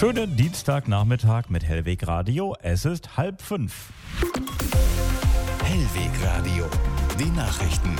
Schönen Dienstagnachmittag mit Hellweg Radio. Es ist 4:30. Hellweg Radio, die Nachrichten.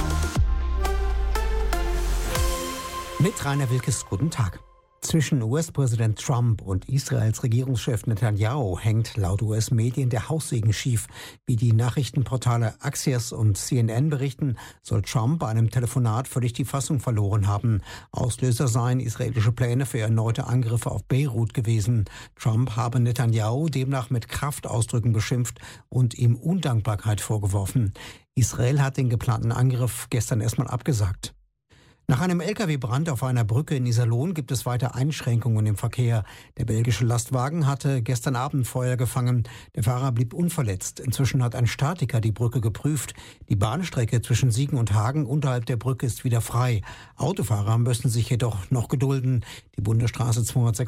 Mit Rainer Wilkes, guten Tag. Zwischen US-Präsident Trump und Israels Regierungschef Netanyahu hängt laut US-Medien der Haussegen schief. Wie die Nachrichtenportale Axios und CNN berichten, soll Trump bei einem Telefonat völlig die Fassung verloren haben. Auslöser seien israelische Pläne für erneute Angriffe auf Beirut gewesen. Trump habe Netanyahu demnach mit Kraftausdrücken beschimpft und ihm Undankbarkeit vorgeworfen. Israel hat den geplanten Angriff gestern erstmal abgesagt. Nach einem Lkw-Brand auf einer Brücke in Iserlohn gibt es weiter Einschränkungen im Verkehr. Der belgische Lastwagen hatte gestern Abend Feuer gefangen. Der Fahrer blieb unverletzt. Inzwischen hat ein Statiker die Brücke geprüft. Die Bahnstrecke zwischen Siegen und Hagen unterhalb der Brücke ist wieder frei. Autofahrer müssen sich jedoch noch gedulden. Die Bundesstraße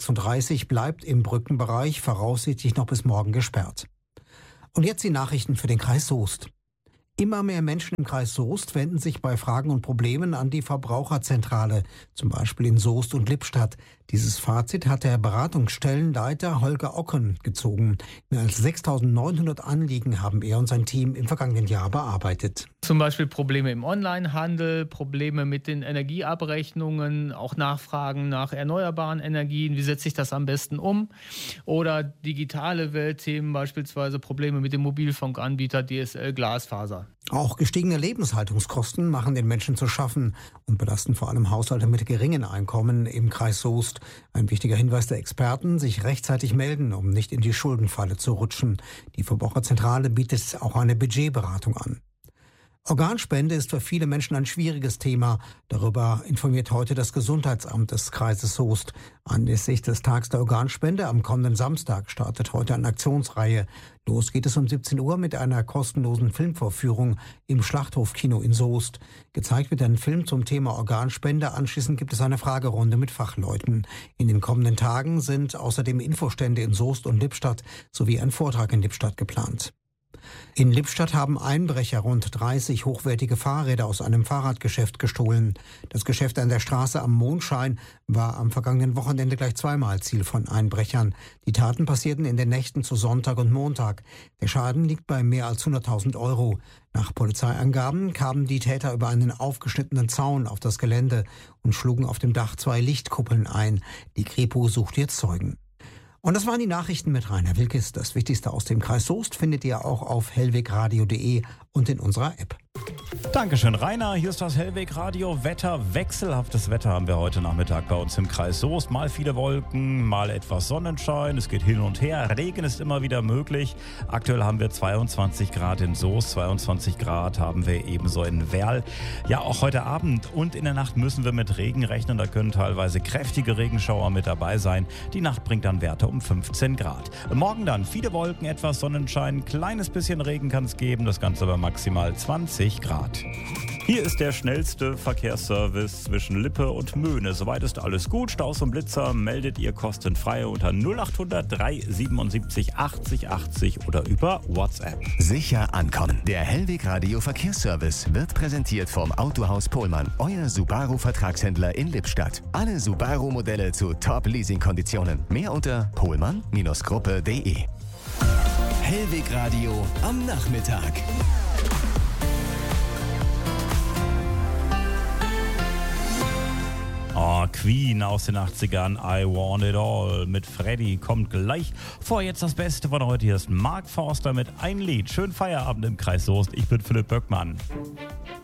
236 bleibt im Brückenbereich voraussichtlich noch bis morgen gesperrt. Und jetzt die Nachrichten für den Kreis Soest. Immer mehr Menschen im Kreis Soest wenden sich bei Fragen und Problemen an die Verbraucherzentrale, zum Beispiel in Soest und Lippstadt. Dieses Fazit hat der Beratungsstellenleiter Holger Ocken gezogen. Mehr als 6.900 Anliegen haben er und sein Team im vergangenen Jahr bearbeitet. Zum Beispiel Probleme im Onlinehandel, Probleme mit den Energieabrechnungen, auch Nachfragen nach erneuerbaren Energien. Wie setze ich das am besten um? Oder digitale Weltthemen, beispielsweise Probleme mit dem Mobilfunkanbieter DSL Glasfaser. Auch gestiegene Lebenshaltungskosten machen den Menschen zu schaffen und belasten vor allem Haushalte mit geringen Einkommen im Kreis Soest. Ein wichtiger Hinweis der Experten: sich rechtzeitig melden, um nicht in die Schuldenfalle zu rutschen. Die Verbraucherzentrale bietet auch eine Budgetberatung an. Organspende ist für viele Menschen ein schwieriges Thema. Darüber informiert heute das Gesundheitsamt des Kreises Soest. Anlässlich des Tags der Organspende am kommenden Samstag startet heute eine Aktionsreihe. Los geht es um 17 Uhr mit einer kostenlosen Filmvorführung im Schlachthofkino in Soest. Gezeigt wird ein Film zum Thema Organspende. Anschließend gibt es eine Fragerunde mit Fachleuten. In den kommenden Tagen sind außerdem Infostände in Soest und Lippstadt sowie ein Vortrag in Lippstadt geplant. In Lippstadt haben Einbrecher rund 30 hochwertige Fahrräder aus einem Fahrradgeschäft gestohlen. Das Geschäft an der Straße am Mondschein war am vergangenen Wochenende gleich zweimal Ziel von Einbrechern. Die Taten passierten in den Nächten zu Sonntag und Montag. Der Schaden liegt bei mehr als 100.000 Euro. Nach Polizeiangaben kamen die Täter über einen aufgeschnittenen Zaun auf das Gelände und schlugen auf dem Dach 2 Lichtkuppeln ein. Die Kripo sucht jetzt Zeugen. Und das waren die Nachrichten mit Rainer Wilkes. Das Wichtigste aus dem Kreis Soest findet ihr auch auf hellwegradio.de und in unserer App. Dankeschön, Rainer. Hier ist das Hellweg Radio Wetter. Wechselhaftes Wetter haben wir heute Nachmittag bei uns im Kreis Soest. Mal viele Wolken, mal etwas Sonnenschein. Es geht hin und her. Regen ist immer wieder möglich. Aktuell haben wir 22 Grad in Soest, 22 Grad haben wir ebenso in Werl. Ja, auch heute Abend und in der Nacht müssen wir mit Regen rechnen. Da können teilweise kräftige Regenschauer mit dabei sein. Die Nacht bringt dann Werte um 15 Grad. Morgen dann viele Wolken, etwas Sonnenschein. Kleines bisschen Regen kann es geben. Das Ganze aber maximal 20 Grad. Hier ist der schnellste Verkehrsservice zwischen Lippe und Möhne. Soweit ist alles gut. Staus und Blitzer meldet ihr kostenfrei unter 0800 377 80 80 oder über WhatsApp. Sicher ankommen. Der Hellweg Radio Verkehrsservice wird präsentiert vom Autohaus Pohlmann, euer Subaru-Vertragshändler in Lippstadt. Alle Subaru-Modelle zu Top-Leasing-Konditionen. Mehr unter pohlmann-gruppe.de. Hellweg Radio am Nachmittag. Oh, Queen aus den 80ern, I Want It All mit Freddy kommt gleich. Vor jetzt das Beste von heute. Hier ist Mark Forster mit Ein Lied. Schönen Feierabend im Kreis Soest. Ich bin Philipp Böckmann.